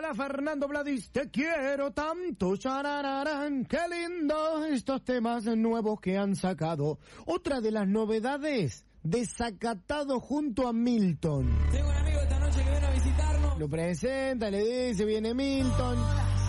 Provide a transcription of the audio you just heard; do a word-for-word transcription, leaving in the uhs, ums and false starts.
Hola Fernando Vladis, te quiero tanto, charararán, qué lindo estos temas nuevos que han sacado. Otra de las novedades, Desacatado junto a Milton. Tengo un amigo esta noche que viene a visitarnos. Lo presenta, le dice, viene Milton.